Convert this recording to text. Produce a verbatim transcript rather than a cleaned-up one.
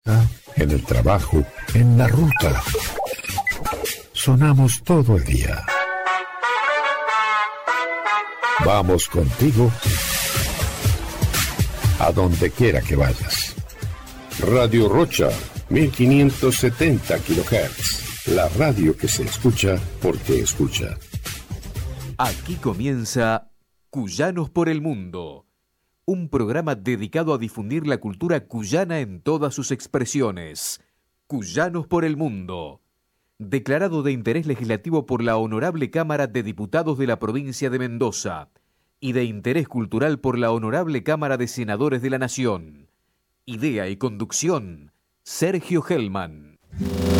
en el trabajo, en la ruta. Sonamos todo el día. Vamos contigo a donde quiera que vayas. Radio Rocha, mil quinientos setenta kilohertz. La radio que se escucha porque escucha. Aquí comienza Cuyanos por el Mundo, un programa dedicado a difundir la cultura cuyana en todas sus expresiones. Cuyanos por el Mundo, declarado de interés legislativo por la Honorable Cámara de Diputados de la provincia de Mendoza y de interés cultural por la Honorable Cámara de Senadores de la Nación. Idea y conducción, Sergio Hellman.